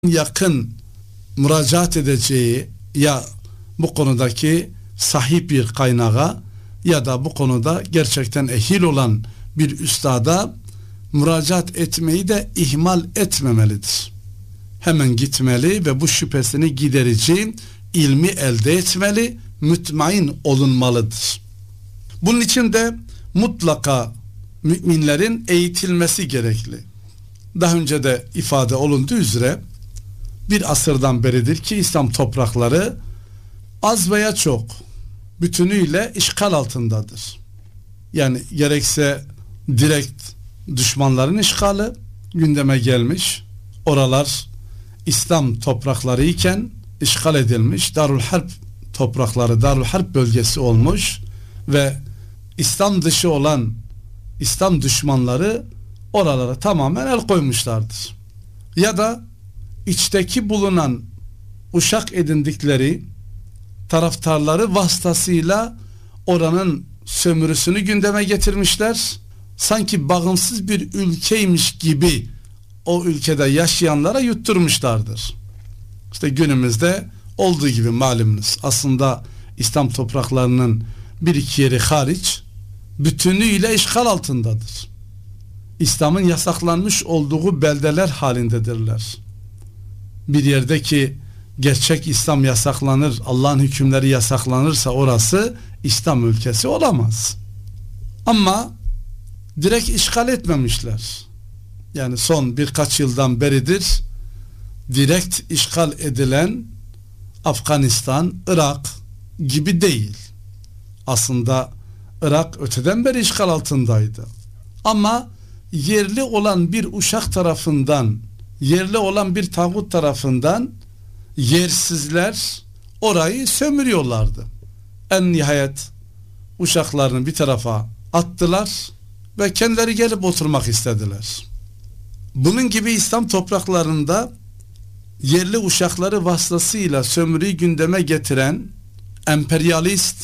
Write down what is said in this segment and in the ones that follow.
yakın müracaat edeceği ya bu konudaki sahih bir kaynağa ya da bu konuda gerçekten ehil olan bir üstada müracaat etmeyi de ihmal etmemelidir. Hemen gitmeli ve bu şüphesini giderici ilmi elde etmeli, mütmain olunmalıdır. Bunun için de mutlaka müminlerin eğitilmesi gerekli. Daha önce de ifade olunduğu üzere bir asırdan beridir ki İslam toprakları az veya çok bütünüyle işgal altındadır. Yani gerekse direkt düşmanların işgali gündeme gelmiş, oralar İslam toprakları iken işgal edilmiş, Darül Harp toprakları, Darül Harp bölgesi olmuş ve İslam dışı olan İslam düşmanları oralara tamamen el koymuşlardır. Ya da içteki bulunan uşak edindikleri taraftarları vasıtasıyla oranın sömürüsünü gündeme getirmişler. Sanki bağımsız bir ülkeymiş gibi o ülkede yaşayanlara yutturmuşlardır. İşte günümüzde olduğu gibi malumunuz. Aslında İslam topraklarının bir iki yeri hariç bütünüyle işgal altındadır. İslam'ın yasaklanmış olduğu beldeler halindedirler. Bir yerdeki gerçek İslam yasaklanır, Allah'ın hükümleri yasaklanırsa orası İslam ülkesi olamaz. Ama direkt işgal etmemişler. Yani son birkaç yıldan beridir direkt işgal edilen Afganistan, Irak gibi değil. Aslında Irak öteden beri işgal altındaydı. Ama yerli olan bir uşak tarafından, yerli olan bir tağut tarafından yersizler orayı sömürüyorlardı. En nihayet uşaklarını bir tarafa attılar ve kendileri gelip oturmak istediler. Bunun gibi İslam topraklarında yerli uşakları vasıtasıyla sömürüyü gündeme getiren emperyalist,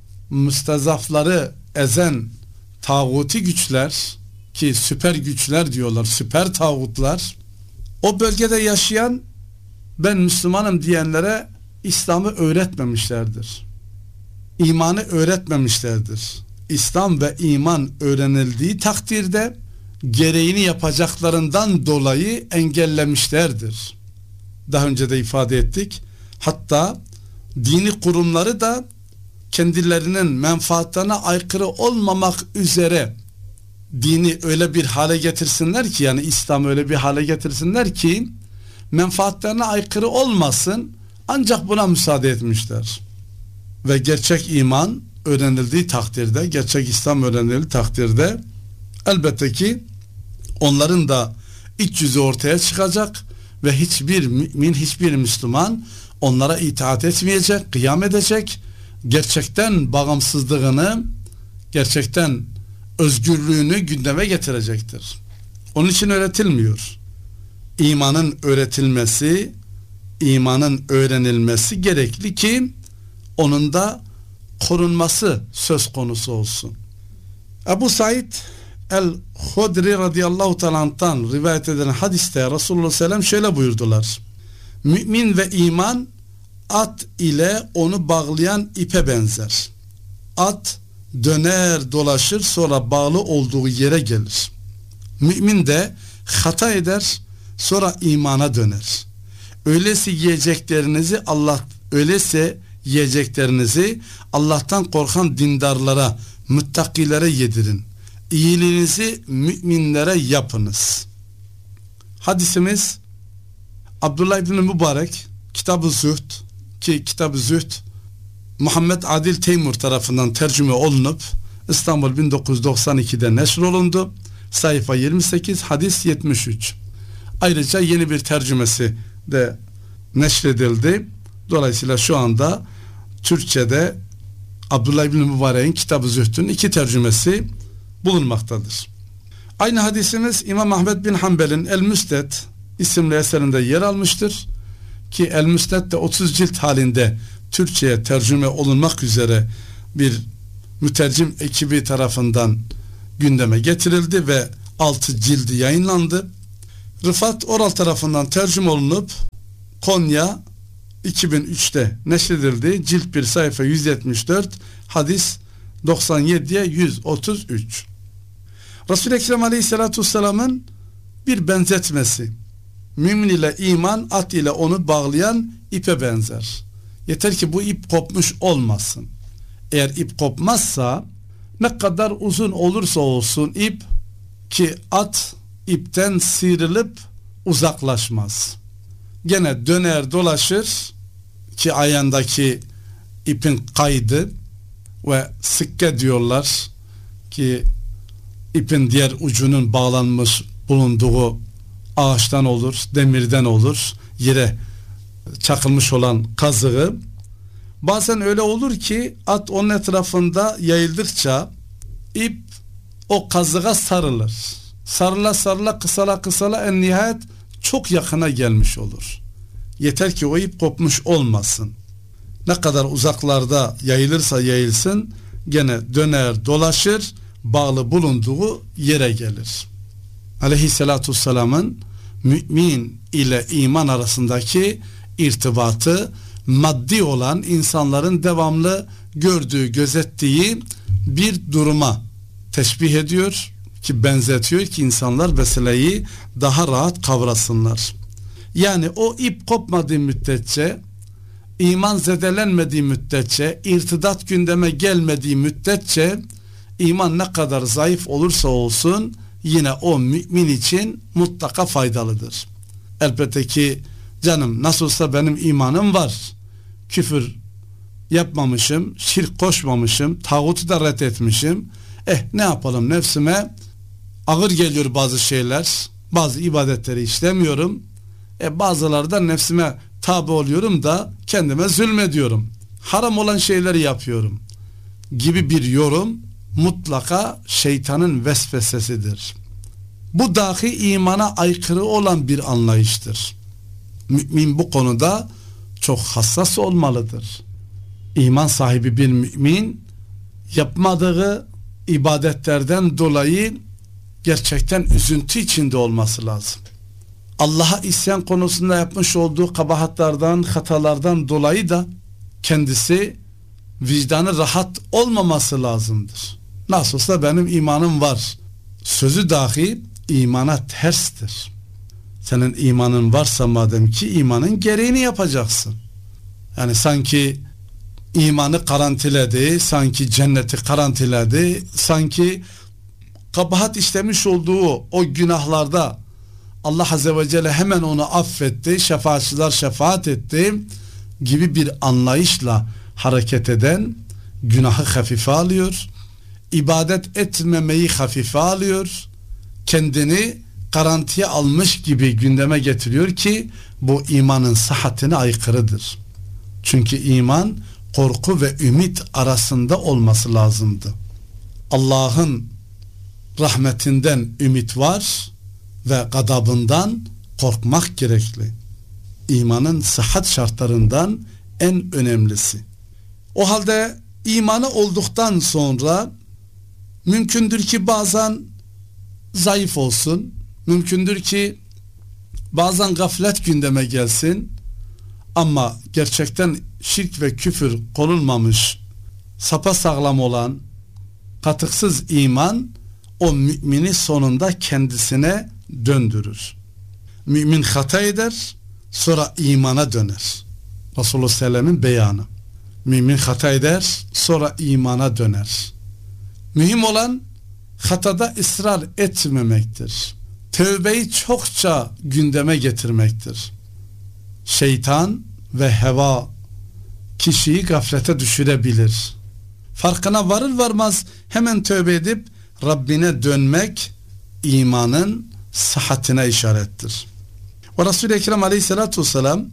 müstezafları ezen tağuti güçler, ki süper güçler diyorlar, süper tağutlar, o bölgede yaşayan ben Müslümanım diyenlere İslam'ı öğretmemişlerdir. İmanı öğretmemişlerdir. İslam ve iman öğrenildiği takdirde gereğini yapacaklarından dolayı engellemişlerdir. Daha önce de ifade ettik. Hatta dini kurumları da kendilerinin menfaatlerine aykırı olmamak üzere dini öyle bir hale getirsinler ki, yani İslam'ı öyle bir hale getirsinler ki menfaatlerine aykırı olmasın, ancak buna müsaade etmişler. Ve gerçek iman öğrenildiği takdirde, gerçek İslam öğrenildiği takdirde elbette ki onların da iç yüzü ortaya çıkacak ve hiçbir mümin, hiçbir Müslüman onlara itaat etmeyecek, kıyam edecek, gerçekten bağımsızlığını, gerçekten özgürlüğünü gündeme getirecektir. Onun için öğretilmiyor. İmanın öğretilmesi, imanın öğrenilmesi gerekli ki onun da korunması söz konusu olsun. Ebu Said el-Hudri radıyallahu ta'ala'dan rivayet edilen hadiste Resulullah sellem şöyle buyurdular: mümin ve iman at ile onu bağlayan ipe benzer. At döner dolaşır, sonra bağlı olduğu yere gelir. Mümin de hata eder, sonra imana döner. Öyleyse yiyeceklerinizi Allah'tan korkan dindarlara, müttakilere yedirin. İyiliğinizi müminlere yapınız. Hadisimiz Abdullah İbni Mübarek Kitab-ı Zühd, ki Kitab-ı Zühd Muhammed Adil Teymur tarafından tercüme olunup İstanbul 1992'de neşrolundu. Sayfa 28, hadis 73. Ayrıca yeni bir tercümesi de neşredildi. Dolayısıyla şu anda Türkçe'de Abdullah İbni Mübarek'in Kitab-ı Zühd'ün 2 tercümesi bulunmaktadır. Aynı hadisimiz İmam Ahmed bin Hanbel'in El-Müsned isimli eserinde yer almıştır. Ki El-Müsned de 30 cilt halinde Türkçe'ye tercüme olunmak üzere bir mütercim ekibi tarafından gündeme getirildi ve 6 cildi yayınlandı. Rıfat Oral tarafından tercüme olunup Konya 2003'te neşredildi. Cilt 1 sayfa 174, hadis 97'ye 133. Resul-i Ekrem Aleyhisselatü Vesselam'ın bir benzetmesi. Mümin ile iman, at ile onu bağlayan ipe benzer. Yeter ki bu ip kopmuş olmasın. Eğer ip kopmazsa, ne kadar uzun olursa olsun ip, ki at ipten sıyrılıp uzaklaşmaz. Gene döner dolaşır, ki ayağındaki ipin kaydı ve sıkke diyorlar ki ipin diğer ucunun bağlanmış bulunduğu ağaçtan olur, demirden olur, yere çakılmış olan kazığı. Bazen öyle olur ki at onun etrafında yayıldıkça ip o kazığa sarılır. Sarıla sarıla, kısala kısala en nihayet çok yakına gelmiş olur. Yeter ki o ip kopmuş olmasın. Ne kadar uzaklarda yayılırsa yayılsın, gene döner dolaşır, bağlı bulunduğu yere gelir. Aleyhissalatu vesselam'ın mümin ile iman arasındaki irtibatı, maddi olan insanların devamlı gördüğü, gözettiği bir duruma teşbih ediyor ki benzetiyor ki insanlar meseleyi daha rahat kavrasınlar. Yani o ip kopmadığı müddetçe, iman zedelenmediği müddetçe, irtidat gündeme gelmediği müddetçe, iman ne kadar zayıf olursa olsun yine o mümin için mutlaka faydalıdır. Elbette ki canım nasıl olsa benim imanım var, küfür yapmamışım, şirk koşmamışım, tağutu da reddetmişim, ne yapalım, nefsime ağır geliyor bazı şeyler, bazı ibadetleri işlemiyorum, bazıları da nefsime tabi oluyorum da kendime zulmediyorum, haram olan şeyleri yapıyorum gibi bir yorum mutlaka şeytanın vesvesesidir. Bu dahi imana aykırı olan bir anlayıştır. Mümin bu konuda çok hassas olmalıdır. İman sahibi bir mümin yapmadığı ibadetlerden dolayı gerçekten üzüntü içinde olması lazım. Allah'a isyan konusunda yapmış olduğu kabahatlardan, hatalardan dolayı da kendisi vicdanı rahat olmaması lazımdır. Nasıl olsa benim imanım var sözü dahi imana terstir. Senin imanın varsa madem ki imanın gereğini yapacaksın. Yani sanki imanı karantiledi, sanki cenneti karantiledi, sanki kabahat işlemiş olduğu o günahlarda Allah Azze ve Celle hemen onu affetti, şefaatçiler şefaat etti gibi bir anlayışla hareket eden günahı hafife alıyor, ibadet etmemeyi hafife alıyor, kendini garantiye almış gibi gündeme getiriyor ki bu imanın sıhhatine aykırıdır. Çünkü iman korku ve ümit arasında olması lazımdı. Allah'ın rahmetinden ümit var ve gadabından korkmak gerekli. İmanın sıhhat şartlarından en önemlisi. O halde imanı olduktan sonra mümkündür ki bazen zayıf olsun, mümkündür ki bazen gaflet gündeme gelsin, ama gerçekten şirk ve küfür konulmamış, sapasağlam olan katıksız iman o mümini sonunda kendisine döndürür. Mümin hata eder, sonra imana döner. Resulullah Sellem'in beyanı. Mümin hata eder, sonra imana döner. Mühim olan hatada ısrar etmemektir. Tövbeyi çokça gündeme getirmektir. Şeytan ve heva kişiyi gaflete düşürebilir. Farkına varır varmaz hemen tövbe edip Rabbine dönmek imanın sıhhatine işarettir. O Resul-i Ekrem Aleyhisselatü Vesselam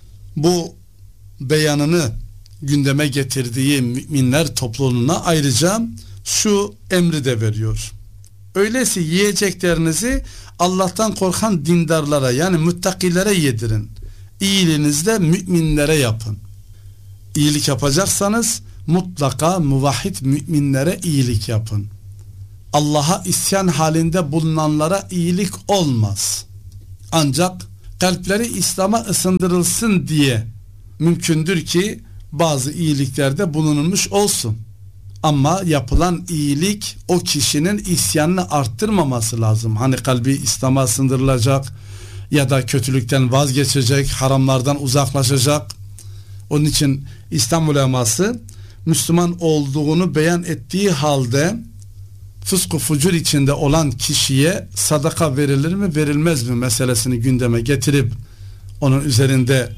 bu beyanını gündeme getirdiği müminler topluluğuna ayrıca şu emri de veriyor. Öyleyse yiyeceklerinizi Allah'tan korkan dindarlara, yani müttakilere yedirin. İyiliğinizde müminlere yapın. İyilik yapacaksanız mutlaka muvahhid müminlere iyilik yapın. Allah'a isyan halinde bulunanlara iyilik olmaz. Ancak kalpleri İslam'a ısındırılsın diye mümkündür ki bazı iyiliklerde bulunulmuş olsun. Ama yapılan iyilik o kişinin isyanını arttırmaması lazım. Hani kalbi İslam'a ısındırılacak ya da kötülükten vazgeçecek, haramlardan uzaklaşacak. Onun için İslam uleması Müslüman olduğunu beyan ettiği halde fısk-ı fucur içinde olan kişiye sadaka verilir mi verilmez mi meselesini gündeme getirip onun üzerinde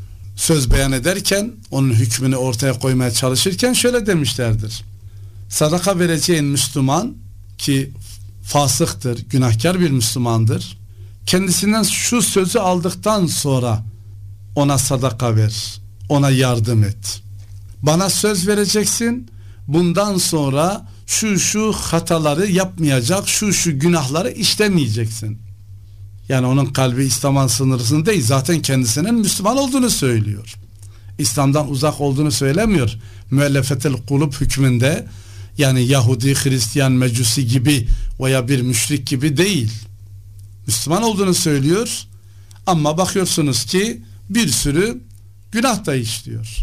söz beyan ederken, onun hükmünü ortaya koymaya çalışırken şöyle demişlerdir: sadaka vereceğin Müslüman ki fasıktır, günahkar bir Müslümandır, kendisinden şu sözü aldıktan sonra ona sadaka ver, ona yardım et. Bana söz vereceksin, bundan sonra şu hataları yapmayacak, şu günahları işlemeyeceksin. Yani onun kalbi İslam'ın sınırında değil, zaten kendisinin Müslüman olduğunu söylüyor. İslam'dan uzak olduğunu söylemiyor. Müellefetel kulub hükmünde, yani Yahudi, Hristiyan, Mecusi gibi veya bir müşrik gibi değil. Müslüman olduğunu söylüyor ama bakıyorsunuz ki bir sürü günah da işliyor.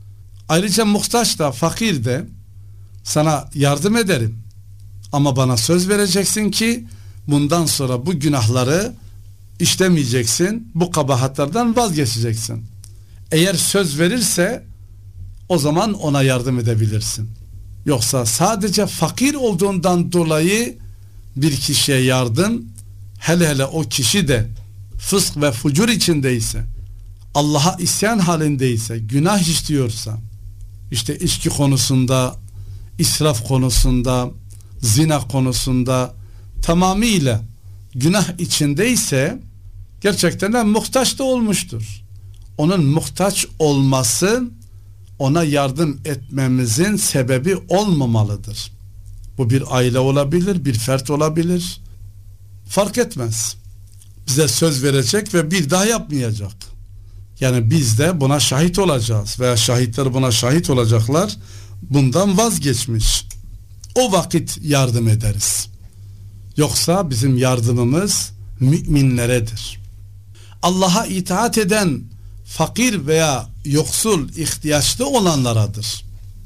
Ayrıca muhtaç da, fakir de, sana yardım ederim ama bana söz vereceksin ki bundan sonra bu günahları işlemeyeceksin, bu kabahatlerden vazgeçeceksin. Eğer söz verirse o zaman ona yardım edebilirsin. Yoksa sadece fakir olduğundan dolayı bir kişiye yardım, hele o kişi de fısk ve fucur içindeyse, Allah'a isyan halindeyse, günah işliyorsa, işte içki konusunda, israf konusunda, zina konusunda tamamıyla günah içindeyse gerçekten de muhtaç da olmuştur. Onun muhtaç olması ona yardım etmemizin sebebi olmamalıdır. Bu bir aile olabilir, bir fert olabilir. Fark etmez. Bize söz verecek ve bir daha yapmayacak. Yani biz de buna şahit olacağız veya şahitler buna şahit olacaklar. Bundan vazgeçmiş. O vakit yardım ederiz. Yoksa bizim yardımımız müminleredir. Allah'a itaat eden fakir veya yoksul, ihtiyaçlı olanlaradır.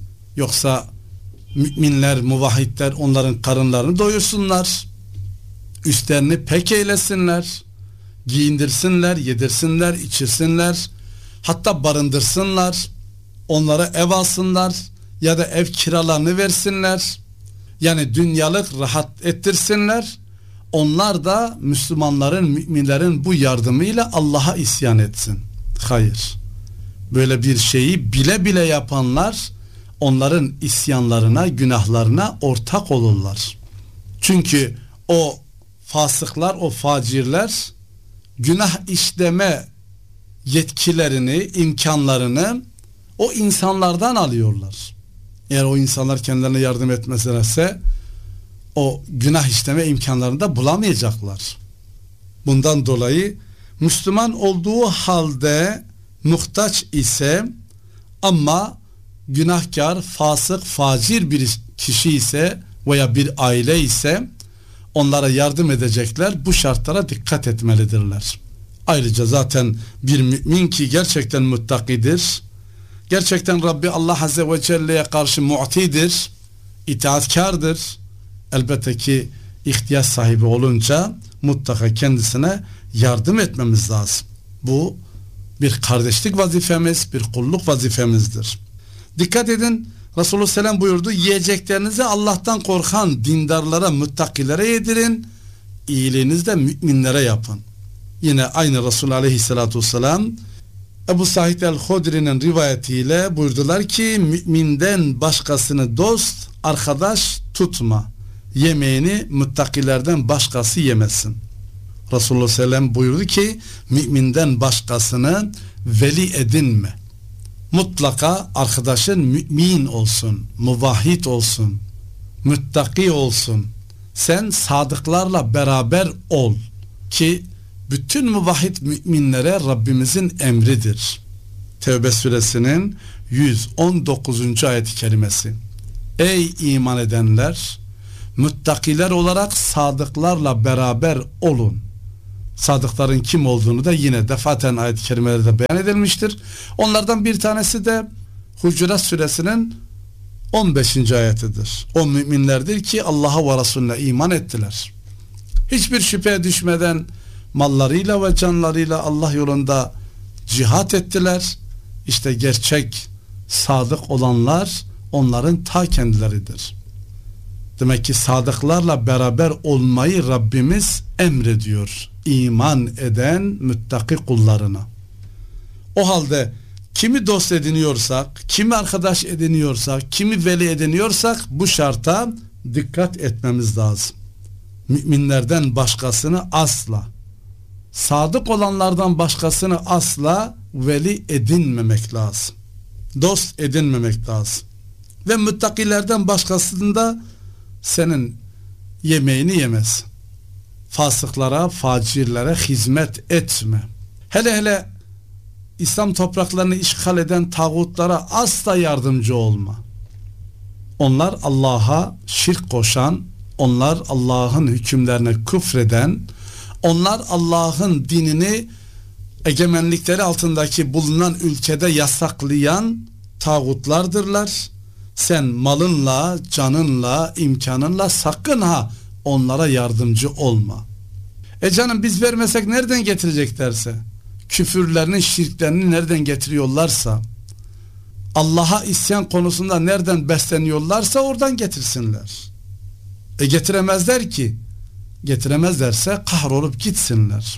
Yoksa müminler, muvahhidler onların karınlarını doyursunlar, üstlerini pek eylesinler, giyindirsinler, yedirsinler, içirsinler, hatta barındırsınlar, onlara ev alsınlar ya da ev kiralarını versinler. Yani dünyalık rahat ettirsinler. Onlar da Müslümanların, müminlerin bu yardımıyla Allah'a isyan etsin. Hayır. Böyle bir şeyi bile bile yapanlar onların isyanlarına, günahlarına ortak olurlar. Çünkü o fasıklar, o facirler günah işleme yetkilerini, imkanlarını o insanlardan alıyorlar. Eğer o insanlar kendilerine yardım etmezlerse o günah işleme imkanlarını da bulamayacaklar. Bundan dolayı Müslüman olduğu halde muhtaç ise ama günahkar, fasık, facir bir kişi ise veya bir aile ise onlara yardım edecekler. Bu şartlara dikkat etmelidirler. Ayrıca zaten bir mümin ki gerçekten muttakidir, gerçekten Rabbi Allah Azze ve Celle'ye karşı mu'tidir, itaatkardır. Elbette ki ihtiyaç sahibi olunca mutlaka kendisine yardım etmemiz lazım. Bu bir kardeşlik vazifemiz, bir kulluk vazifemizdir. Dikkat edin, Resulullah Selam buyurdu: yiyeceklerinizi Allah'tan korkan dindarlara, müttakilere yedirin, iyiliğinizi de müminlere yapın. Yine aynı Resulullah Aleyhisselatü Vesselam Ebu Said el-Hudri'nin rivayetiyle buyurdular ki müminden başkasını dost, arkadaş tutma. Yemeğini müttakilerden başkası yemesin. Resulullah Selam buyurdu ki müminden başkasını veli edinme. Mutlaka arkadaşın mümin olsun, muvahhid olsun, müttaki olsun. Sen sadıklarla beraber ol ki bütün muvahhid müminlere Rabbimizin emridir. Tevbe suresinin 119. ayet-i kerimesi. Ey iman edenler, müttakiler olarak sadıklarla beraber olun. Sadıkların kim olduğunu da yine defaten ayet-i kerimelerde beyan edilmiştir. Onlardan bir tanesi de Hucurat suresinin 15. ayetidir. O müminlerdir ki Allah'a ve Resulüne iman ettiler. Hiçbir şüpheye düşmeden mallarıyla ve canlarıyla Allah yolunda cihat ettiler. İşte gerçek sadık olanlar onların ta kendileridir. Demek ki sadıklarla beraber olmayı Rabbimiz emrediyor iman eden müttaki kullarına. O halde kimi dost ediniyorsak, kimi arkadaş ediniyorsak, kimi veli ediniyorsak bu şarta dikkat etmemiz lazım. Müminlerden başkasını asla, sadık olanlardan başkasını asla veli edinmemek lazım. Dost edinmemek lazım. Ve müttakilerden başkasını da senin yemeğini yemez. Fasıklara, facirlere hizmet etme. Hele hele İslam topraklarını işgal eden tağutlara asla yardımcı olma. Onlar Allah'a şirk koşan, onlar Allah'ın hükümlerine küfreden, onlar Allah'ın dinini egemenlikleri altındaki bulunan ülkede yasaklayan tağutlardırlar. Sen malınla, canınla, imkanınla sakın ha onlara yardımcı olma. Canım biz vermesek nereden getireceklerse, küfürlerini, şirklerini nereden getiriyorlarsa, Allah'a isyan konusunda nereden besleniyorlarsa oradan getirsinler. Getiremezler ki, getiremezlerse kahrolup gitsinler.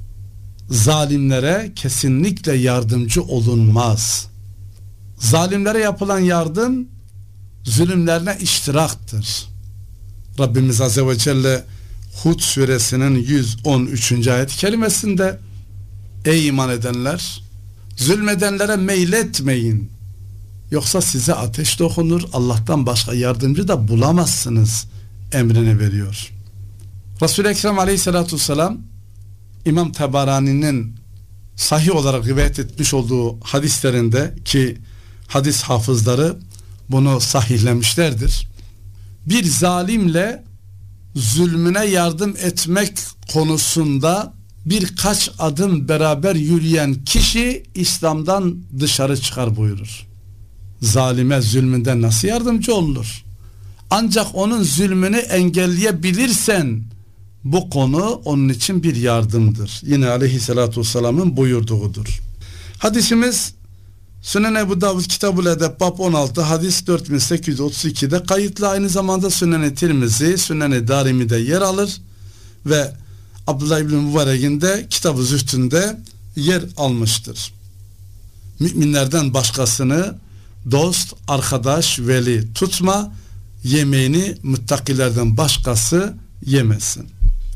Zalimlere kesinlikle yardımcı olunmaz. Zalimlere yapılan yardım zulümlerine iştiraktır. Rabbimiz Azze ve Celle Hud suresinin 113. ayet kelimesinde ey iman edenler, zulmedenlere meyletmeyin, yoksa size ateş dokunur, Allah'tan başka yardımcı da bulamazsınız emrini veriyor. Resul-i Ekrem aleyhissalatu vesselam İmam Tabarani'nin sahih olarak rivayet etmiş olduğu hadislerinde, ki hadis hafızları bunu sahihlemişlerdir, bir zalimle zulmüne yardım etmek konusunda birkaç adım beraber yürüyen kişi İslam'dan dışarı çıkar buyurur. Zalime zulmünden nasıl yardımcı olunur? Ancak onun zulmünü engelleyebilirsen bu konu onun için bir yardımdır. Yine aleyhissalatü vesselamın buyurduğudur. Hadisimiz Sünen Ebu Davud Kitab-ül Edeb bab 16 hadis 4832'de kayıtlı, aynı zamanda Sünen-i Tirmizi, Sünen-i Darimi'de yer alır ve Abdullah İbni Mübarek'in de Kitab-ı Zühdü'nde yer almıştır. Müminlerden başkasını dost, arkadaş, veli tutma, yemeğini müttakilerden başkası yemesin.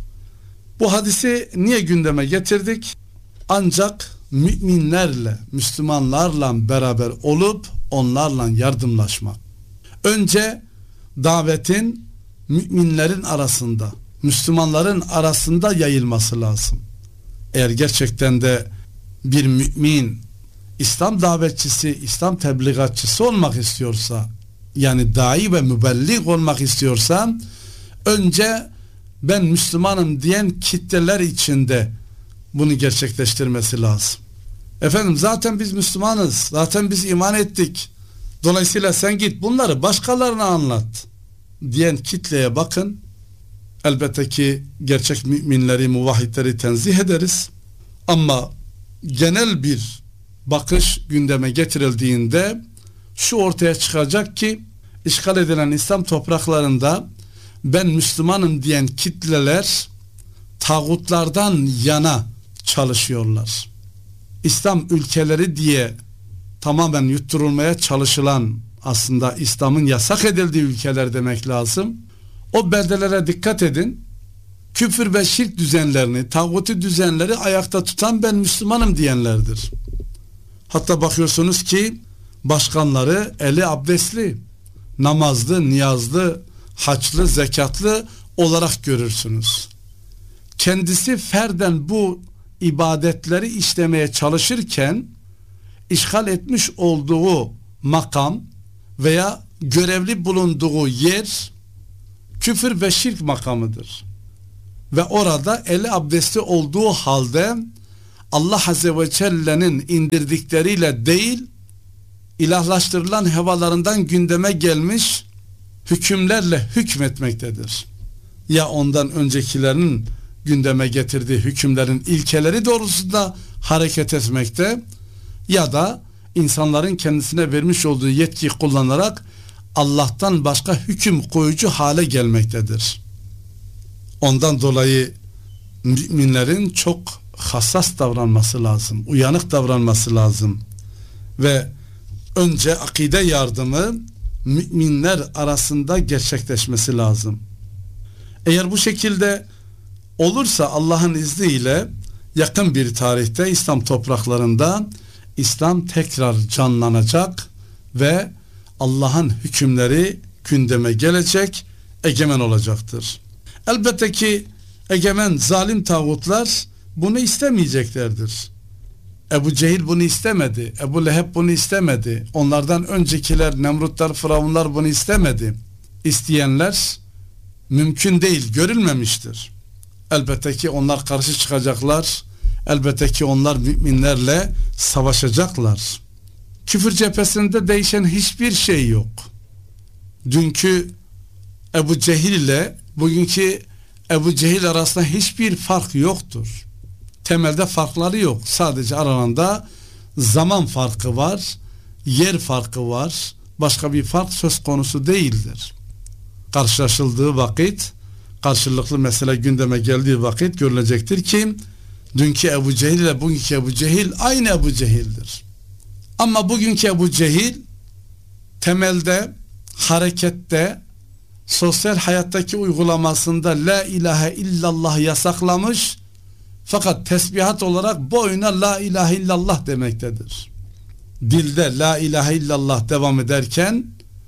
Bu hadisi niye gündeme getirdik? Ancak müminlerle, Müslümanlarla beraber olup onlarla yardımlaşmak. Önce davetin müminlerin arasında, Müslümanların arasında yayılması lazım. Eğer gerçekten de bir mümin İslam davetçisi, İslam tebligatçısı olmak istiyorsa, yani dai ve mübellig olmak istiyorsa, önce ben Müslümanım diyen kitleler içinde bunu gerçekleştirmesi lazım. Efendim zaten biz Müslümanız, zaten biz iman ettik, dolayısıyla sen git bunları başkalarına anlat diyen kitleye bakın. Elbette ki gerçek müminleri, muvahhidleri tenzih ederiz, ama genel bir bakış gündeme getirildiğinde şu ortaya çıkacak ki işgal edilen İslam topraklarında ben Müslümanım diyen kitleler tağutlardan yana çalışıyorlar. İslam ülkeleri diye tamamen yutturulmaya çalışılan, aslında İslam'ın yasak edildiği ülkeler demek lazım. O beldelere dikkat edin. Küfür ve şirk düzenlerini, tağuti düzenleri ayakta tutan ben Müslümanım diyenlerdir. Hatta bakıyorsunuz ki başkanları eli abdestli, namazlı, niyazlı, haçlı, zekatlı olarak görürsünüz. Kendisi ferden bu ibadetleri işlemeye çalışırken işgal etmiş olduğu makam veya görevli bulunduğu yer küfür ve şirk makamıdır. ve orada eli abdesti olduğu halde Allah Azze ve Celle'nin indirdikleriyle değil, ilahlaştırılan hevalarından gündeme gelmiş hükümlerle hükmetmektedir. Ya ondan öncekilerin gündeme getirdiği hükümlerin ilkeleri doğrultusunda hareket etmekte, ya da insanların kendisine vermiş olduğu yetkiyi kullanarak Allah'tan başka hüküm koyucu hale gelmektedir. Ondan dolayı müminlerin çok hassas davranması lazım, uyanık davranması lazım ve önce akide yardımı müminler arasında gerçekleşmesi lazım. Eğer bu şekilde olursa Allah'ın izniyle yakın bir tarihte İslam topraklarında İslam tekrar canlanacak ve Allah'ın hükümleri gündeme gelecek, egemen olacaktır. Elbette ki egemen zalim tağutlar bunu istemeyeceklerdir. Ebu Cehil bunu istemedi. Ebu Leheb bunu istemedi. Onlardan öncekiler, Nemrutlar, Firavunlar bunu istemedi. İsteyenler mümkün değil, görülmemiştir. Elbette ki onlar karşı çıkacaklar. Elbette ki onlar müminlerle savaşacaklar. Küfür cephesinde değişen hiçbir şey yok. Dünkü Ebu Cehil ile bugünkü Ebu Cehil arasında hiçbir fark yoktur. Temelde farkları yok. Sadece aralarında zaman farkı var, yer farkı var. Başka bir fark söz konusu değildir. Karşılaşıldığı vakit, karşılıklı mesele gündeme geldiği vakit görülecektir ki dünkü Ebu Cehil ile bugünkü Ebu Cehil aynı Ebu Cehil'dir. Ama bugünkü Ebu Cehil temelde, harekette, sosyal hayattaki uygulamasında la ilahe illallah yasaklamış, fakat tesbihat olarak boyuna la ilahe illallah demektedir. Dilde la ilahe illallah devam ederken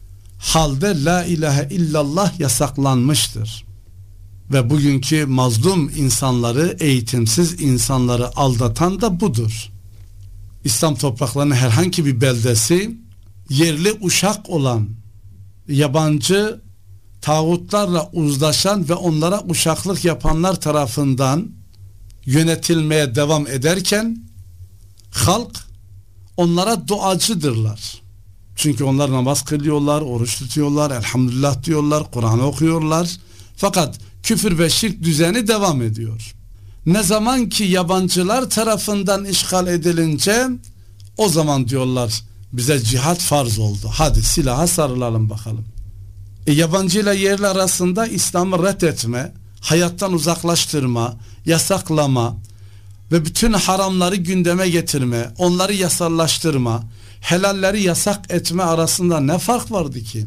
halde la ilahe illallah yasaklanmıştır. Ve bugünkü mazlum insanları, eğitimsiz insanları aldatan da budur. İslam topraklarının herhangi bir beldesi yerli uşak olan, yabancı tağutlarla uzlaşan ve onlara uşaklık yapanlar tarafından yönetilmeye devam ederken halk onlara duacıdırlar. Çünkü onlar namaz kılıyorlar, oruç tutuyorlar, elhamdülillah diyorlar, Kur'an okuyorlar. Fakat küfür ve şirk düzeni devam ediyor. Ne zaman ki yabancılar tarafından işgal edilince o zaman diyorlar bize cihat farz oldu. Hadi silaha sarılalım bakalım. Yabancı ile yerli arasında İslam'ı reddetme, hayattan uzaklaştırma, yasaklama ve bütün haramları gündeme getirme, onları yasallaştırma, helalleri yasak etme arasında ne fark vardı ki?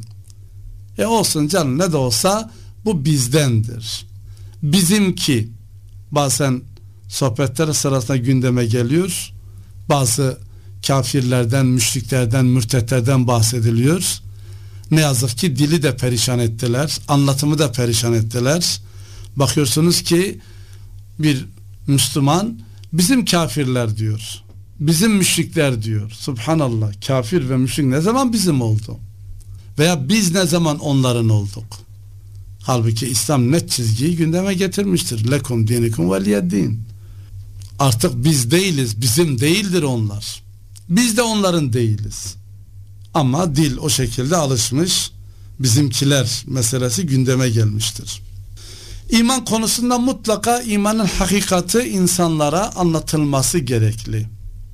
Olsun canım, ne de olsa bu bizdendir. Bizimki bazen sohbetler sırasında gündeme geliyor. Bazı kafirlerden, müşriklerden, mürtetlerden bahsediliyor. Ne yazık ki dili de perişan ettiler, anlatımı da perişan ettiler. Bakıyorsunuz ki bir Müslüman bizim kafirler diyor, bizim müşrikler diyor. Subhanallah, kafir ve müşrik ne zaman bizim oldu? Veya biz ne zaman onların olduk? Halbuki İslam net çizgiyi gündeme getirmiştir. Lekum dinikum veliyeddin. Artık biz değiliz, bizim değildir onlar. Biz de onların değiliz. Ama dil o şekilde alışmış, bizimkiler meselesi gündeme gelmiştir. İman konusunda mutlaka imanın hakikati insanlara anlatılması gerekli.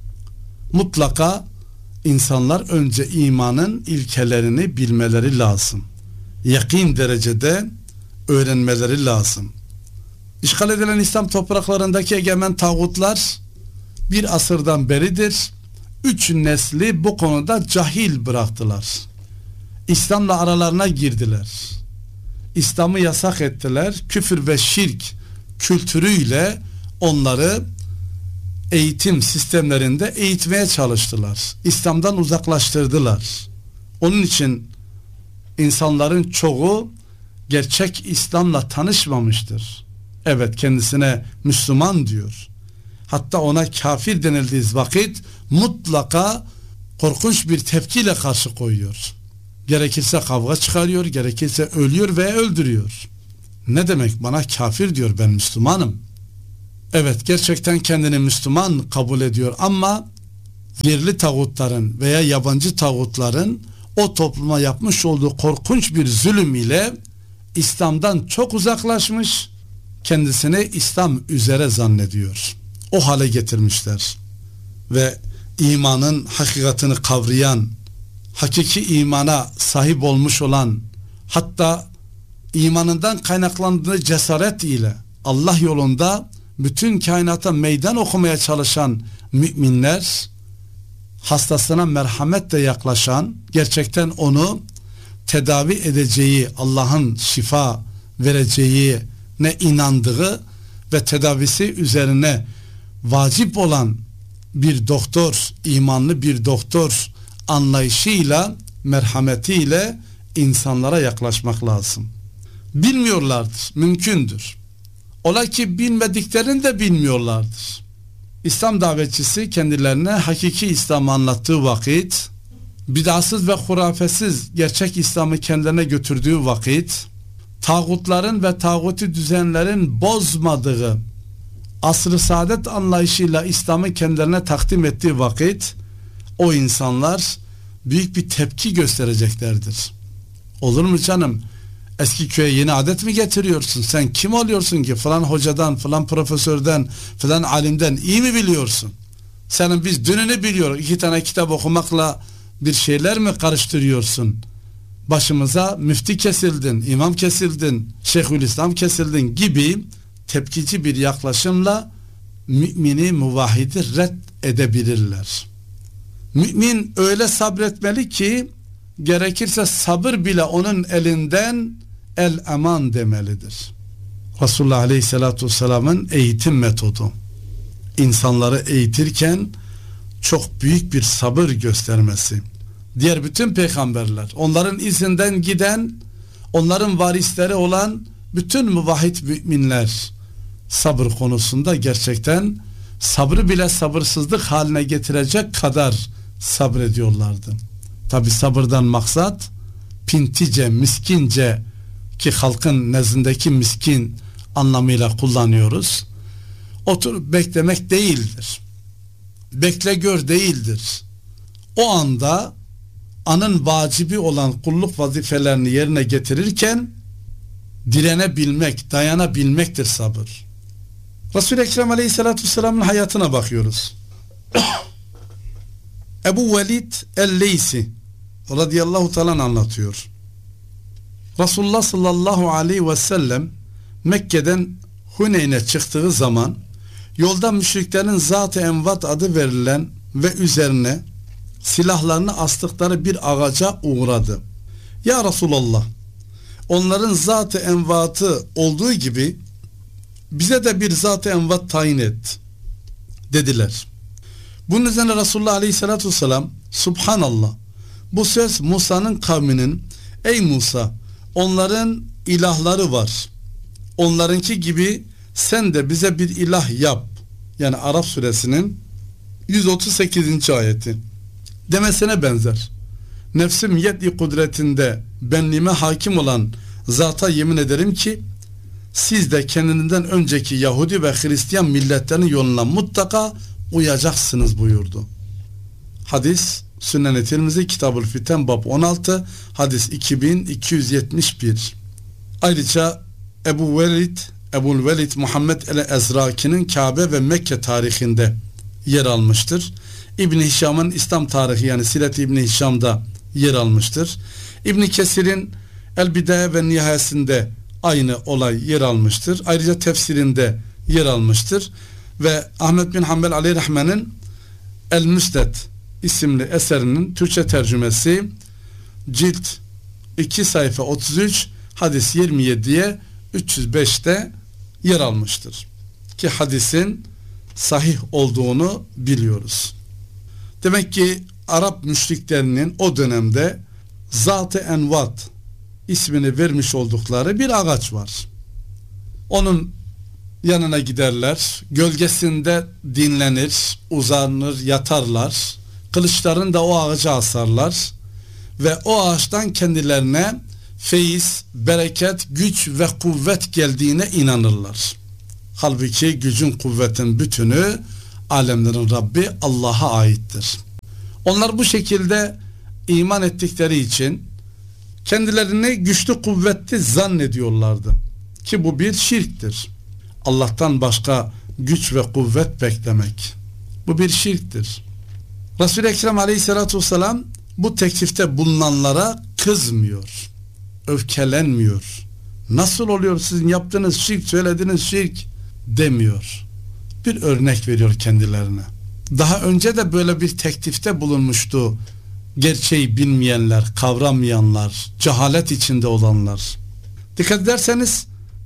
Mutlaka insanlar önce imanın ilkelerini bilmeleri lazım. Yakin derecede öğrenmeleri lazım. İşgal edilen İslam topraklarındaki egemen tağutlar bir asırdan beridir 3 nesli bu konuda cahil bıraktılar. İslam'la aralarına girdiler. İslam'ı yasak ettiler. Küfür ve şirk kültürüyle onları eğitim sistemlerinde eğitmeye çalıştılar. İslam'dan uzaklaştırdılar. Onun için insanların çoğu gerçek İslam'la tanışmamıştır. Evet, kendisine Müslüman diyor. Hatta ona kafir denildiği vakit mutlaka korkunç bir tepkiyle karşı koyuyor. Gerekirse kavga çıkarıyor, gerekirse ölüyor ve öldürüyor. Ne demek bana kafir diyor, ben Müslümanım. Evet, gerçekten kendini Müslüman kabul ediyor ama yerli tağutların veya yabancı tağutların o topluma yapmış olduğu korkunç bir zulüm ile İslam'dan çok uzaklaşmış, kendisini İslam üzere zannediyor. O hale getirmişler. Ve imanın hakikatini kavrayan, hakiki imana sahip olmuş olan, hatta imanından kaynaklandığı cesaret ile Allah yolunda bütün kainata meydan okumaya çalışan müminler, hastasına merhametle yaklaşan, gerçekten onu tedavi edeceği, Allah'ın şifa vereceği ne inandığı ve tedavisi üzerine vacip olan bir doktor, imanlı bir doktor anlayışıyla, merhametiyle insanlara yaklaşmak lazım. Bilmiyorlardır, mümkündür. Ola ki bilmediklerini de bilmiyorlardır. İslam davetçisi kendilerine hakiki İslam'ı anlattığı vakit, bid'atsız ve hurafesiz gerçek İslam'ı kendilerine götürdüğü vakit, tağutların ve tağuti düzenlerin bozmadığı asr-ı saadet anlayışıyla İslam'ı kendilerine takdim ettiği vakit, o insanlar büyük bir tepki göstereceklerdir. Olur mu canım? Eski köye yeni adet mi getiriyorsun? Sen kim oluyorsun ki? Falan hocadan, falan profesörden, falan alimden iyi mi biliyorsun? Senin biz dününü biliyoruz. 2 tane kitap okumakla bir şeyler mi karıştırıyorsun? Başımıza müfti kesildin, imam kesildin, Şeyhülislam kesildin gibi tepkici bir yaklaşımla mümini, muvahhidi red edebilirler. Mümin öyle sabretmeli ki gerekirse sabır bile onun elinden el eman demelidir. Resulullah Aleyhisselatü Vesselam'ın eğitim metodu, insanları eğitirken çok büyük bir sabır göstermesi. Diğer bütün peygamberler, onların izinden giden, onların varisleri olan bütün muvahhid müminler sabır konusunda gerçekten sabrı bile sabırsızlık haline getirecek kadar sabrediyorlardı. Tabi sabırdan maksat pintice, miskince, ki halkın nezdindeki miskin anlamıyla kullanıyoruz, oturup beklemek değildir. Bekle gör değildir. O anda anın vacibi olan kulluk vazifelerini yerine getirirken direnebilmek, dayanabilmektir sabır. Resul-i Ekrem Aleyhisselatü Vesselam'ın hayatına bakıyoruz. Ebu Velid el-Leysi radıyallahu ta'ala anlatıyor. Resulullah sallallahu aleyhi ve sellem Mekke'den Huneyn'e çıktığı zaman yolda müşriklerin Zat-ı Envat adı verilen ve üzerine silahlarını astıkları bir ağaca uğradı. Ya Resulallah, onların Zat-ı Envat'ı olduğu gibi bize de bir Zat-ı Envat tayin et dediler. Bunun üzerine Resulullah Aleyhisselatü Vesselam, Subhanallah, bu söz Musa'nın kavminin, ey Musa, onların ilahları var, onlarınki gibi sen de bize bir ilah yap, yani Araf suresinin 138. ayeti demesine benzer. Nefsim yedi kudretinde benliğime hakim olan zata yemin ederim ki siz de kendinden önceki Yahudi ve Hristiyan milletlerinin yoluna mutlaka uyacaksınız buyurdu. Hadis Sünnen-i Tirmizi Kitab-ül Fiten bab 16 hadis 2271. Ayrıca Ebu Velid Muhammed el-Ezraki'nin Kabe ve Mekke tarihinde yer almıştır. İbn Hişam'ın İslam tarihi, yani Siret İbn Hişam'da yer almıştır. İbn Kesir'in El-Bidaye ve Nihayesinde aynı olay yer almıştır. Ayrıca tefsirinde yer almıştır. Ve Ahmed bin Hanbel Aleyhirrahman'ın El-Müsned isimli eserinin Türkçe tercümesi cilt 2 sayfa 33 hadis 27'ye 305'te yer almıştır. Ki hadisin sahih olduğunu biliyoruz. Demek ki Arap müşriklerinin o dönemde Zat-ı Envat ismini vermiş oldukları bir ağaç var. Onun yanına giderler, gölgesinde dinlenir, uzanır, yatarlar, kılıçlarını da o ağaca asarlar ve o ağaçtan kendilerine feyiz, bereket, güç ve kuvvet geldiğine inanırlar. Halbuki gücün, kuvvetin bütünü alemlerin Rabbi Allah'a aittir. Onlar bu şekilde iman ettikleri için kendilerini güçlü, kuvvetli zannediyorlardı. Ki bu bir şirktir. Allah'tan başka güç ve kuvvet beklemek. Bu bir şirktir. Resul-i Ekrem Aleyhisselatü Vesselam bu teklifte bulunanlara kızmıyor, öfkelenmiyor. Nasıl oluyor sizin yaptığınız şirk, söylediğiniz şirk demiyor. Bir örnek veriyor kendilerine. Daha önce de böyle bir teklifte bulunmuştu gerçeği bilmeyenler, kavramayanlar, cehalet içinde olanlar. Dikkat ederseniz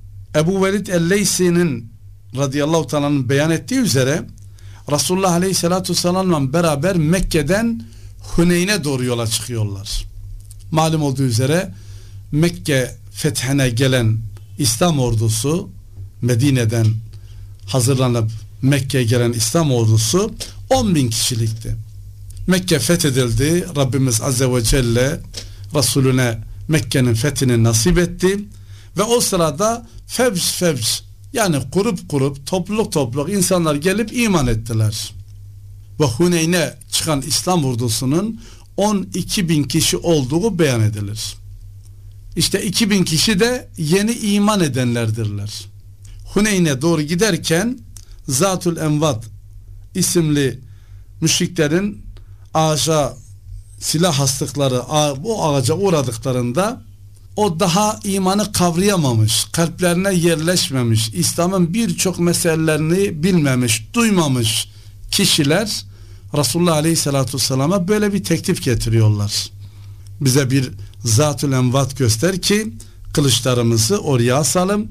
Ebu Velid el-Leysi'nin radıyallahu teala'nın beyan ettiği üzere Resulullah Aleyhisselatü Vesselam'la beraber Mekke'den Huneyn'e doğru yola çıkıyorlar. Malum olduğu üzere Mekke fethine gelen İslam ordusu, Medine'den hazırlanıp Mekke'ye gelen İslam ordusu 10.000 kişilikti. Mekke fethedildi. Rabbimiz Azze ve Celle Resulüne Mekke'nin fethini nasip etti ve o sırada fevç yani grup topluluk insanlar gelip iman ettiler. Ve Huneyn'e çıkan İslam ordusunun 12.000 kişi olduğu beyan edilir. İşte 2.000 kişi de yeni iman edenlerdirler. Huneyn'e doğru giderken Zatül Envad isimli müşriklerin ağaca silah astıkları bu ağaca uğradıklarında o daha imanı kavrayamamış, kalplerine yerleşmemiş, İslam'ın birçok meselelerini bilmemiş, duymamış kişiler Resulullah Aleyhisselatü Vesselam'a böyle bir teklif getiriyorlar. Bize bir Zatül Envat göster ki kılıçlarımızı oraya asalım,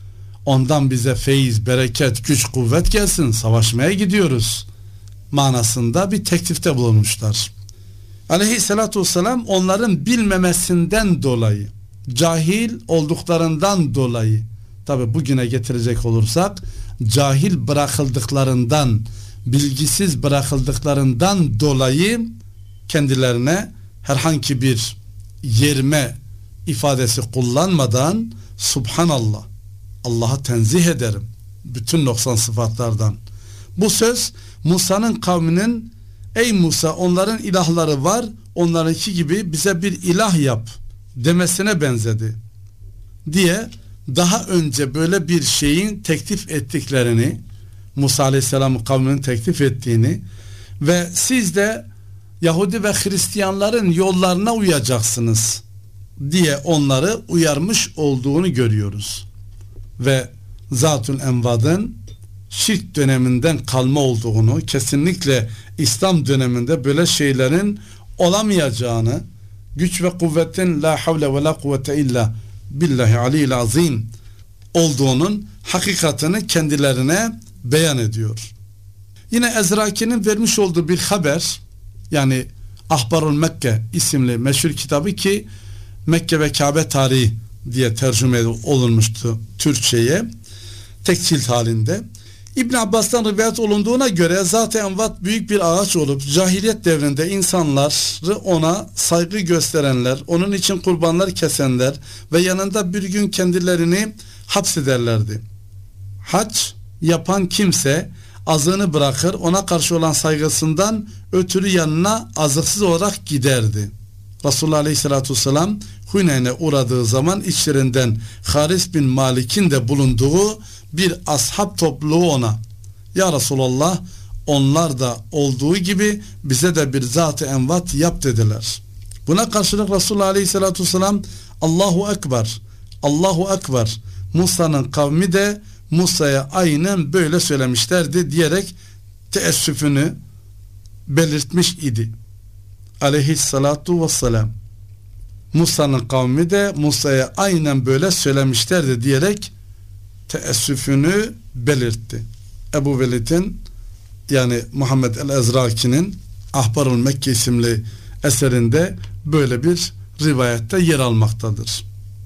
ondan bize feyiz, bereket, güç, kuvvet gelsin, savaşmaya gidiyoruz manasında bir teklifte bulunmuşlar. Aleyhisselatü Vesselam onların bilmemesinden dolayı, cahil olduklarından dolayı, tabi bugüne getirecek olursak cahil bırakıldıklarından, bilgisiz bırakıldıklarından dolayı kendilerine herhangi bir yerme ifadesi kullanmadan Subhanallah, Allah'a tenzih ederim bütün noksan sıfatlardan. Bu söz Musa'nın kavminin ey Musa onların ilahları var, onlarınki gibi bize bir ilah yap demesine benzedi diye daha önce böyle bir şeyin teklif ettiklerini, Musa Aleyhisselam'ın kavminin teklif ettiğini ve siz de Yahudi ve Hristiyanların yollarına uyacaksınız diye onları uyarmış olduğunu görüyoruz. Ve Zatül Envad'ın şirk döneminden kalma olduğunu, kesinlikle İslam döneminde böyle şeylerin olamayacağını, güç ve kuvvetin la havle ve la kuvvete illa billahi aliyyil azim olduğunun hakikatini kendilerine beyan ediyor. Yine Ezraki'nin vermiş olduğu bir haber, yani Ahbarul Mekke isimli meşhur kitabı ki Mekke ve Kabe tarihi diye tercüme olunmuştu Türkçe'ye tek cilt halinde. İbn Abbas'tan rivayet olunduğuna göre Zat-ı Envat büyük bir ağaç olup cahiliyet devrinde insanları ona saygı gösterenler, onun için kurbanlar kesenler ve yanında bir gün kendilerini hapsederlerdi. Hac yapan kimse azığını bırakır, ona karşı olan saygısından ötürü yanına azıksız olarak giderdi. Resulullah Aleyhisselatü Vesselam Huneyn'e uğradığı zaman içlerinden Haris bin Malik'in de bulunduğu bir ashab topluluğu ona, ya Resulallah onlar da olduğu gibi bize de bir Zat-ı Envat yap dediler. Buna karşılık Resulullah Aleyhisselatü Vesselam Allahu Ekber, Allahu Ekber, Musa'nın kavmi de Musa'ya aynen böyle söylemişlerdi diyerek teessüfünü belirtmiş idi. Aleyhissalatu vesselam. Musa'nın kavmi de Musa'ya aynen böyle söylemişlerdi diyerek teessüfünü belirtti. Ebu Velid'in yani Muhammed el-Ezraki'nin Ahbarul Mekke isimli eserinde böyle bir rivayette yer almaktadır.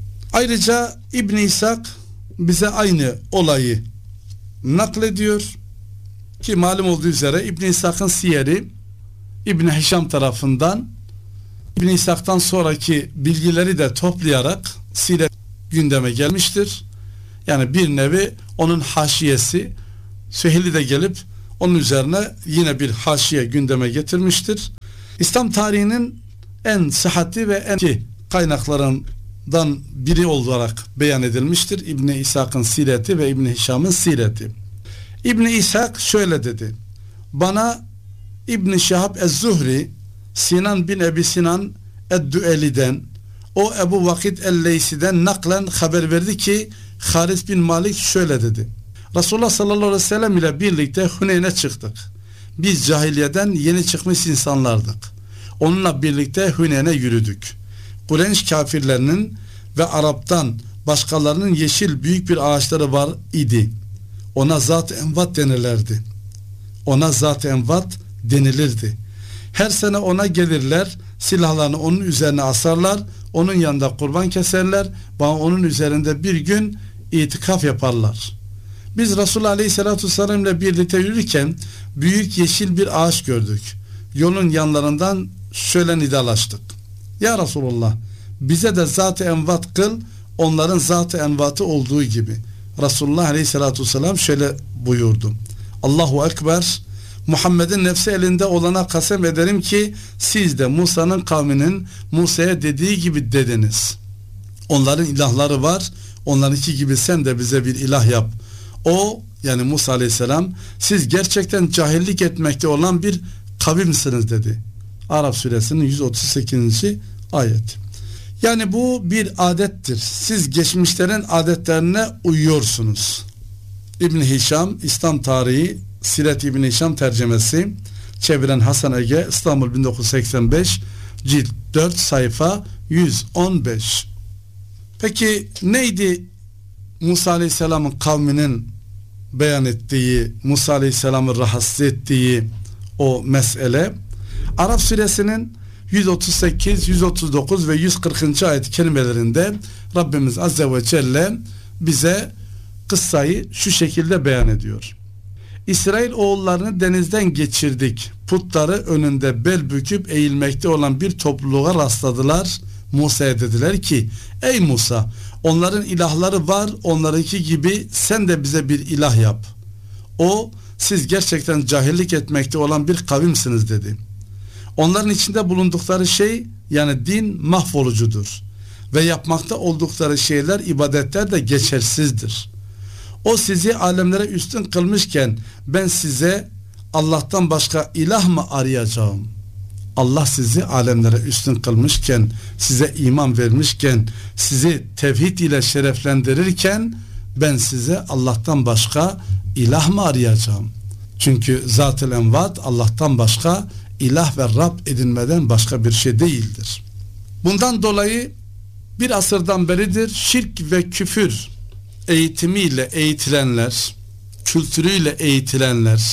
Ayrıca İbn-i İshak bize aynı olayı naklediyor ki malum olduğu üzere İbn-i İshak'ın siyeri İbn-i Hişam tarafından İbn İshak'tan sonraki bilgileri de toplayarak siret gündeme gelmiştir. Yani bir nevi onun haşiyesi, Süheyli de gelip onun üzerine yine bir haşiye gündeme getirmiştir. İslam tarihinin en sıhhatli ve en iyi kaynaklarından biri olarak beyan edilmiştir İbn İshak'ın sireti ve İbn Hişam'ın sireti. İbn İshak şöyle dedi: bana İbn Şihab Ez-Zuhri, Sinan bin Ebi Sinan Ed-Düeli'den, o Ebu Vakit El-Leysi'den naklen haber verdi ki Haris bin Malik şöyle dedi: Resulullah sallallahu aleyhi ve sellem ile birlikte Huneyn'e çıktık. Biz cahiliyeden yeni çıkmış insanlardık. Onunla birlikte Huneyn'e yürüdük. Kureyş kafirlerinin ve Arap'tan başkalarının yeşil büyük bir ağaçları var idi. Ona Zat-ı Envat denirlerdi. Ona Zat-ı Envat denilirdi. Her sene ona gelirler, silahlarını onun üzerine asarlar, onun yanında kurban keserler, onun üzerinde bir gün itikaf yaparlar. Biz Resulullah Aleyhisselatü Vesselam ile birlikte yürürken büyük yeşil bir ağaç gördük. Yolun yanlarından şöyle nidalaştık: Ya Resulullah, bize de Zat-ı Envat kıl, onların Zat-ı Envat'ı olduğu gibi. Resulullah Aleyhisselatü Vesselam şöyle buyurdu: Allahu Ekber, Muhammed'in nefsi elinde olana kasem ederim ki siz de Musa'nın kavminin Musa'ya dediği gibi dediniz. Onların ilahları var, onlarınki gibi sen de bize bir ilah yap. O, yani Musa Aleyhisselam, siz gerçekten cahillik etmekte olan bir kavimsiniz dedi. Araf suresinin 138. ayet. Yani bu bir adettir. Siz geçmişlerin adetlerine uyuyorsunuz. İbn Hişam, İslam Tarihi, Siret İbn Hişam tercemesi, çeviren Hasan Ege, İstanbul 1985, cilt 4, sayfa 115. Peki neydi Musa Aleyhisselam'ın kavminin beyan ettiği, Musa Aleyhisselam'ı rahatsız ettiği o mesele? Araf suresinin 138, 139 ve 140. ayet kelimelerinde Rabbimiz Azze ve Celle bize kıssayı şu şekilde beyan ediyor. İsrail oğullarını denizden geçirdik. Putları önünde bel büküp eğilmekte olan bir topluluğa rastladılar. Musa'ya dediler ki: Ey Musa, onların ilahları var, onlarınki gibi sen de bize bir ilah yap. O, siz gerçekten cahillik etmekte olan bir kavimsiniz dedi. Onların içinde bulundukları şey, yani din, mahvolucudur ve yapmakta oldukları şeyler, ibadetler de geçersizdir. O sizi alemlere üstün kılmışken ben size Allah'tan başka ilah mı arayacağım? Allah sizi alemlere üstün kılmışken, size iman vermişken, sizi tevhid ile şereflendirirken ben size Allah'tan başka ilah mı arayacağım? Çünkü Zat-ı Envat Allah'tan başka ilah ve Rab edinmeden başka bir şey değildir. Bundan dolayı bir asırdan beridir şirk ve küfür eğitimiyle eğitilenler, kültürüyle eğitilenler,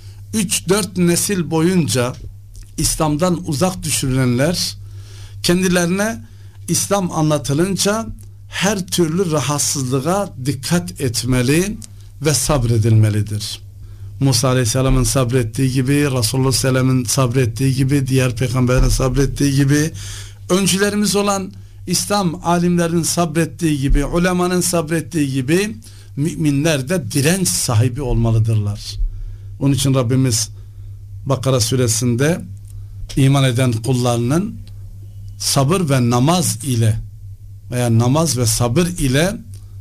3-4 nesil boyunca İslam'dan uzak düşürülenler, kendilerine İslam anlatılınca her türlü rahatsızlığa dikkat etmeli ve sabredilmelidir. Musa Aleyhisselam'ın sabrettiği gibi, Resulullah Aleyhisselam'ın sabrettiği gibi, diğer peygamberlerin sabrettiği gibi, öncülerimiz olan İslam alimlerinin sabrettiği gibi, ulemanın sabrettiği gibi müminler de direnç sahibi olmalıdırlar. Onun için Rabbimiz Bakara suresinde iman eden kullarının sabır ve namaz ile veya namaz ve sabır ile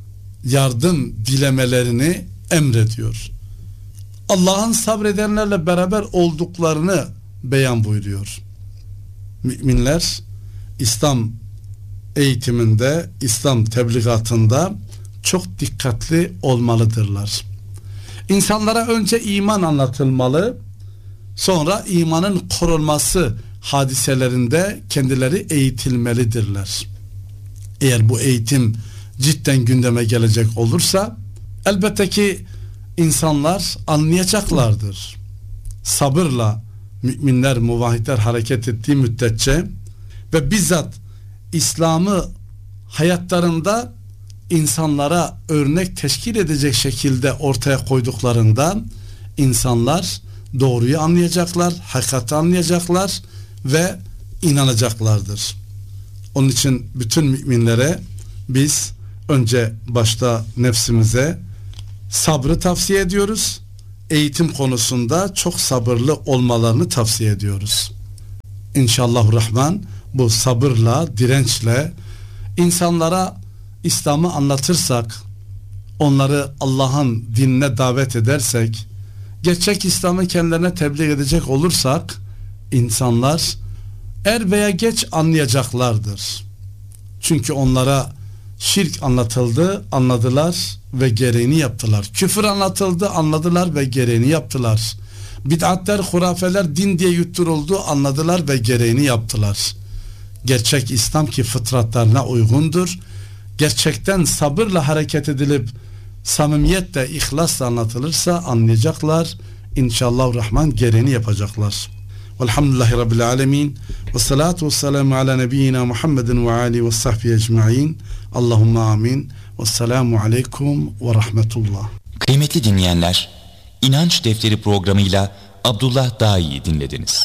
yardım dilemelerini emrediyor. Allah'ın sabredenlerle beraber olduklarını beyan buyuruyor. Müminler İslam eğitiminde, İslam tebligatında çok dikkatli olmalıdırlar. İnsanlara önce iman anlatılmalı, sonra imanın korunması hadiselerinde kendileri eğitilmelidirler. Eğer bu eğitim cidden gündeme gelecek olursa elbette ki insanlar anlayacaklardır. Sabırla müminler, muvahhidler hareket ettiği müddetçe ve bizzat İslam'ı hayatlarında insanlara örnek teşkil edecek şekilde ortaya koyduklarında insanlar doğruyu anlayacaklar, hakikati anlayacaklar ve inanacaklardır. Onun için bütün müminlere biz önce başta nefsimize sabrı tavsiye ediyoruz. Eğitim konusunda çok sabırlı olmalarını tavsiye ediyoruz. İnşallahurrahman bu sabırla, dirençle insanlara İslam'ı anlatırsak, onları Allah'ın dinine davet edersek, gerçek İslam'ı kendilerine tebliğ edecek olursak, insanlar er veya geç anlayacaklardır. Çünkü onlara şirk anlatıldı, anladılar ve gereğini yaptılar. Küfür anlatıldı, anladılar ve gereğini yaptılar. Bid'atler, hurafeler din diye yutturuldu, anladılar ve gereğini yaptılar. Gerçek İslam ki fıtratlarına uygundur. Gerçekten sabırla hareket edilip samimiyetle, ihlasla anlatılırsa anlayacaklar. İnşallahurrahman gereğini yapacaklar. Velhamdülillahi Rabbil alemin. Ve salatu ve selamu ala nebiyyina Muhammedin ve ali ve sahbihi ecma'in. Allahümme amin. Ve selamu aleyküm ve rahmetullah. Kıymetli dinleyenler, İnanç Defteri programıyla Abdullah Dağı'yı dinlediniz.